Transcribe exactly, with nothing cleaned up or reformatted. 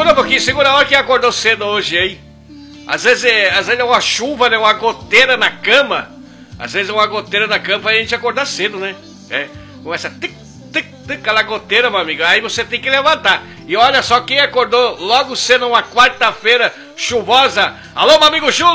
segura um pouquinho, segura a hora que acordou cedo hoje, hein? Às vezes é, às vezes é uma chuva, né? Uma goteira na cama. Às vezes é uma goteira na cama pra gente acordar cedo, né? É, começa tic, tic, tic, aquela goteira, meu amigo. Aí você tem que levantar. E olha só quem acordou logo sendo uma quarta-feira chuvosa. Alô, meu amigo Júlio!